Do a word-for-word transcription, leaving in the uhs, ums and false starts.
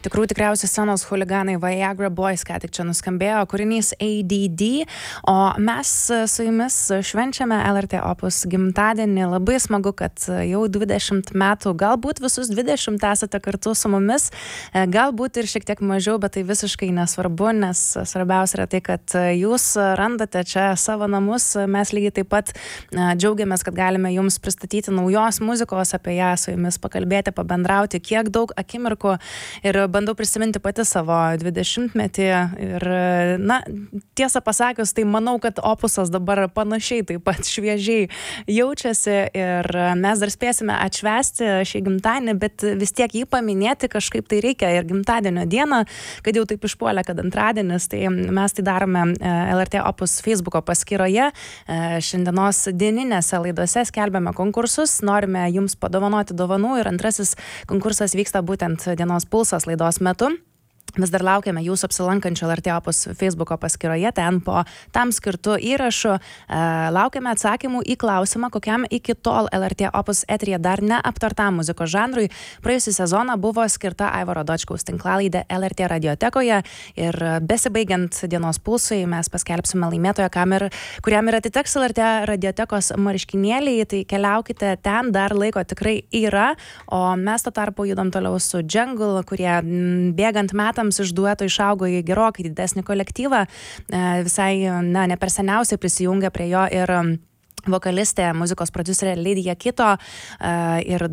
Tikrų tikriausiai scenos huliganai Viagra Boys, ką tik čia nuskambėjo, kūrinys A D D, o mes su jumis švenčiame L R T Opus gimtadienį. Labai smagu, kad jau dvidešimt metų, galbūt visus dvidešimt esate kartu su mumis, galbūt ir šiek tiek mažiau, bet tai visiškai nesvarbu, nes svarbiausia yra tai, kad jūs randate čia savo namus. Mes lygiai taip pat džiaugiamės, kad galime jums pristatyti naujos muzikos, apie ją su jumis pakalbėti, pabendrauti, kiek daug akimirkų, ir bandau prisiminti pati savo dvidešimtmetį ir, na, tiesą pasakius, tai manau, kad opusas dabar panašiai taip pat šviežiai jaučiasi ir mes dar spėsime atšvęsti šį gimtadienį, bet vis tiek jį paminėti kažkaip tai reikia ir gimtadienio dieną, kad jau taip išpuolė, kad antradienis, tai mes tai darome L R T Opus Facebooko paskyroje. Šiandienos dieninėse laidose skelbiame konkursus, norime jums padovanoti dovanų ir antrasis konkursas vyksta būtent dienos pulsas laidos metu. Vis dar laukiame jūsų apsilankančio L R T Opus Facebooko paskyroje, ten po tam skirtų įrašų. E, laukiame atsakymų į klausimą, kokiam iki tol L R T Opus eteryje dar neaptartam muzikos žanrui praėjusį sezoną buvo skirta Aivaro Dočkaus tinklalaidė L R T radiotekoje, ir besibaigiant dienos pulsui mes paskelbsime laimėtoją, kam ir, kuriam ir atiteks L R T radiotekos marškinėliai, tai keliaukite ten, dar laiko tikrai yra, o mes to tarpu judam toliau su Jungle, kurie m, bėgant metams iš dueto išaugo į gerokai didesnį kolektyvą. Visai, na, ne per seniausiai prisijungė prie jo ir vokalistė, muzikos prodiuserė Lidija Kito, ir